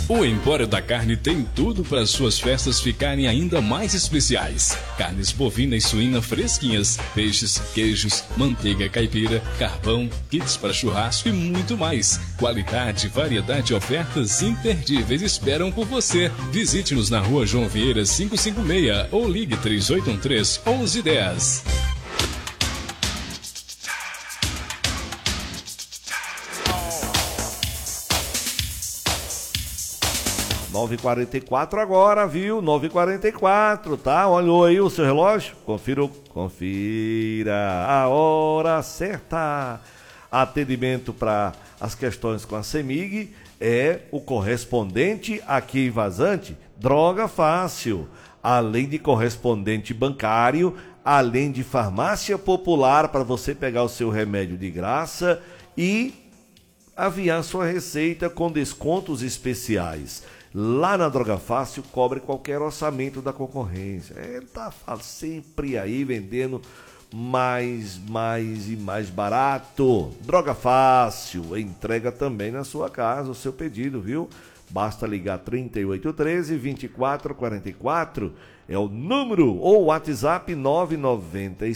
O Empório da Carne tem tudo para suas festas ficarem ainda mais especiais. Carnes bovina e suína fresquinhas, peixes, queijos, manteiga caipira, carvão, kits para churrasco e muito mais. Qualidade, variedade e ofertas imperdíveis esperam por você. Visite-nos na Rua João Vieira 556 ou ligue 3813-1110. 9h44 agora, viu? 9h44, tá? Olhou aí o seu relógio? Confira a hora certa. Atendimento para as questões com a CEMIG é o correspondente aqui em Vazante, Droga Fácil. Além de correspondente bancário, além de farmácia popular para você pegar o seu remédio de graça e aviar sua receita com descontos especiais. Lá na Droga Fácil, cobre qualquer orçamento da concorrência. Ele tá sempre aí vendendo mais e mais barato. Droga Fácil, entrega também na sua casa o seu pedido, viu? Basta ligar 3813-2444, é o número, ou WhatsApp 996